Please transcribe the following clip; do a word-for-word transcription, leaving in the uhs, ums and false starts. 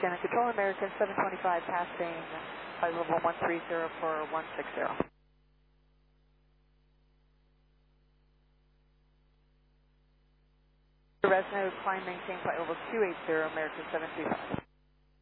Shannon Control, American seven twenty-five, passing flight level one three zero for one six zero. Resno, climb, maintain flight level two eight zero, American seven three five.